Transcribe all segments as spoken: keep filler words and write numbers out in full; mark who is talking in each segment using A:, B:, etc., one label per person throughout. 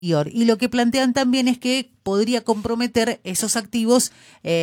A: Y lo que plantean también es que podría comprometer esos activos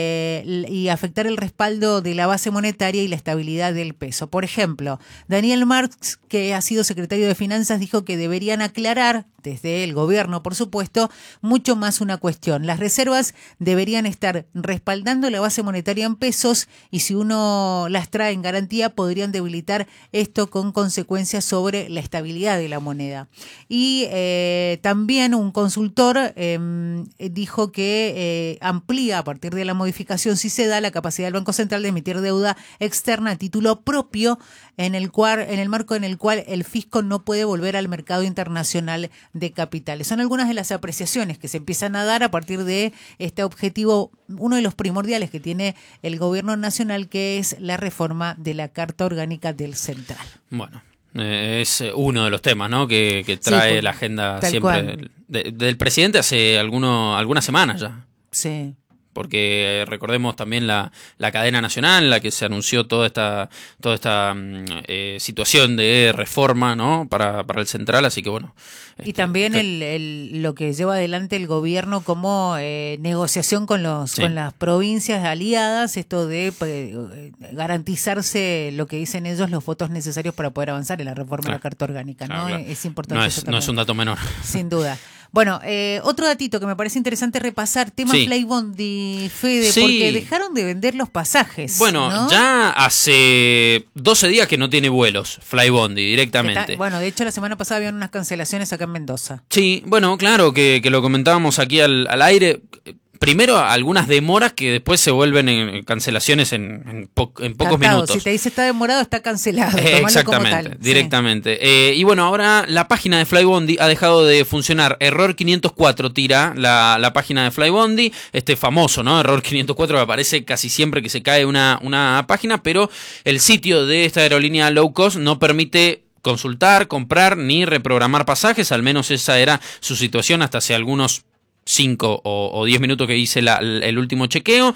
A: eh, y afectar el respaldo de la base monetaria y la estabilidad del peso. Por ejemplo, Daniel Marx, que ha sido secretario de Finanzas, dijo que deberían aclarar, desde el gobierno por supuesto, mucho más una cuestión. Las reservas deberían estar respaldando la base monetaria en pesos y si uno las trae en garantía podrían debilitar esto con consecuencias sobre la estabilidad de la moneda. Y eh, también un consultor eh, dijo que eh, amplía a partir de la modificación, si se da, la capacidad del Banco Central de emitir deuda externa a título propio en el cual, en el marco en el cual el fisco no puede volver al mercado internacional de capitales. Son algunas de las apreciaciones que se empiezan a dar a partir de este objetivo, uno de los primordiales que tiene el gobierno nacional, que es la reforma de la Carta Orgánica del Central.
B: Bueno. Eh, es uno de los temas, ¿no?, que, que trae sí, pues, la agenda siempre de, del presidente hace alguno, algunas semanas ya.
A: Sí.
B: Porque recordemos también la, la cadena nacional en la que se anunció toda esta toda esta eh, situación de reforma, ¿no?, para, para el central, así que bueno.
A: Y este, también que, el, el, lo que lleva adelante el gobierno como eh, negociación con los sí. con las provincias aliadas, esto de eh, garantizarse lo que dicen ellos, los votos necesarios para poder avanzar en la reforma claro. de la Carta Orgánica, ¿no? Claro, claro. Es importante.
B: No es, no es un dato menor.
A: Sin duda. Bueno, eh, otro datito que me parece interesante repasar, tema sí. Flybondi, Fede, sí. porque dejaron de vender los pasajes.
B: Bueno,
A: ¿no?
B: ya hace doce días que no tiene vuelos Flybondi directamente.
A: Está, bueno, de hecho la semana pasada habían unas cancelaciones acá en Mendoza.
B: Sí, bueno, claro, que, que lo comentábamos aquí al, al aire. Primero, algunas demoras que después se vuelven en cancelaciones en, en, po en pocos
A: Cartado.
B: minutos.
A: Si te dice está demorado, está cancelado.
B: Eh, exactamente, como tal. directamente. Sí. Eh, y bueno, ahora la página de Flybondi ha dejado de funcionar. Error quinientos cuatro tira la, la página de Flybondi. Este famoso, ¿no? Error quinientos cuatro que aparece casi siempre que se cae una, una página, pero el sitio de esta aerolínea low cost no permite consultar, comprar ni reprogramar pasajes. Al menos esa era su situación hasta hace algunos cinco o diez minutos que hice la, el último chequeo.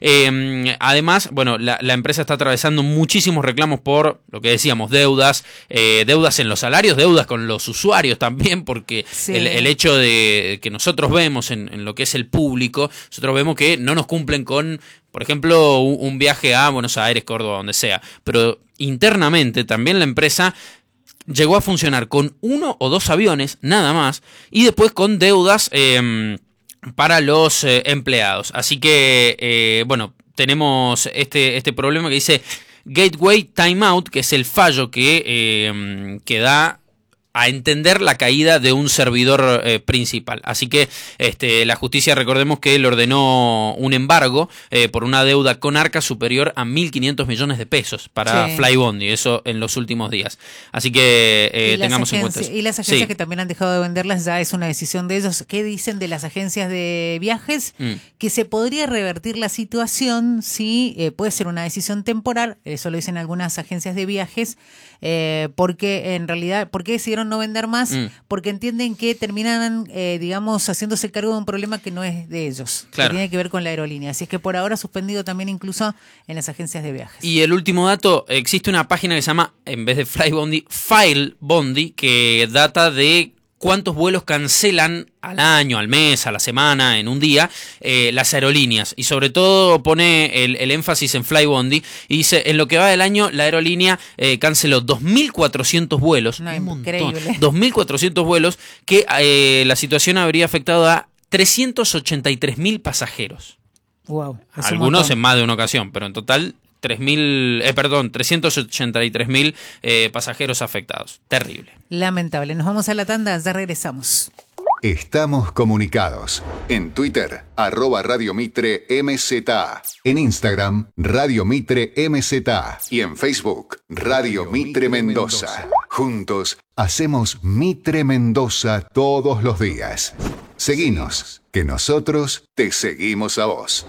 B: Eh, además, bueno, la, la empresa está atravesando muchísimos reclamos por lo que decíamos, deudas, eh, deudas en los salarios, deudas con los usuarios también, porque sí. el, el hecho de que nosotros vemos en, en lo que es el público, nosotros vemos que no nos cumplen con, por ejemplo, un, un viaje a Buenos Aires, Córdoba, donde sea, pero internamente también la empresa llegó a funcionar con uno o dos aviones, nada más, y después con deudas eh, para los eh, empleados. Así que, eh, bueno, tenemos este, este problema que dice Gateway Timeout, que es el fallo que, eh, que da a entender la caída de un servidor eh, principal. Así que este, la justicia, recordemos que le ordenó un embargo eh, por una deuda con Arca superior a mil quinientos millones de pesos para sí. Flybondi, eso en los últimos días. Así que eh, tengamos en cuenta eso.
A: Y las agencias
B: sí.
A: que también han dejado de venderlas, ya es una decisión de ellos. ¿Qué dicen de las agencias de viajes? Mm. Que se podría revertir la situación si eh, puede ser una decisión temporal, eso lo dicen algunas agencias de viajes, eh, porque en realidad, ¿por qué decidieron no vender más? Mm. Porque entienden que terminan, eh, digamos, haciéndose cargo de un problema que no es de ellos, claro. que tiene que ver con la aerolínea. Así es que por ahora suspendido también incluso en las agencias de viajes.
B: Y el último dato, existe una página que se llama, en vez de Flybondi, Filebondi, que data de cuántos vuelos cancelan al año, al mes, a la semana, en un día, eh, las aerolíneas. Y sobre todo pone el, el énfasis en Flybondi y dice, en lo que va del año, la aerolínea eh, canceló dos mil cuatrocientos vuelos.
A: No, increíble.
B: dos mil cuatrocientos vuelos que eh, la situación habría afectado a trescientos ochenta y tres mil pasajeros.
A: Wow.
B: Algunos en más de una ocasión, pero en total tres mil, eh, perdón, trescientos ochenta y tres mil eh, pasajeros afectados. Terrible.
A: Lamentable. Nos vamos a la tanda, ya regresamos.
C: Estamos comunicados. En Twitter, arroba Radio Mitre M Z A. En Instagram, Radio Mitre M Z A. Y en Facebook, Radio Mitre Mendoza. Juntos, hacemos Mitre Mendoza todos los días. Seguinos, que nosotros te seguimos a vos.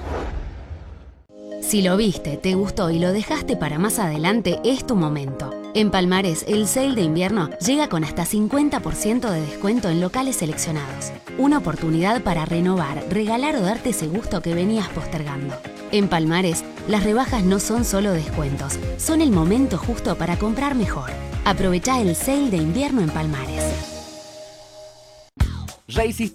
D: Si lo viste, te gustó y lo dejaste para más adelante, es tu momento. En Palmares, el sale de invierno llega con hasta cincuenta por ciento de descuento en locales seleccionados. Una oportunidad para renovar, regalar o darte ese gusto que venías postergando. En Palmares, las rebajas no son solo descuentos, son el momento justo para comprar mejor. Aprovechá el sale de invierno en Palmares.
E: Racing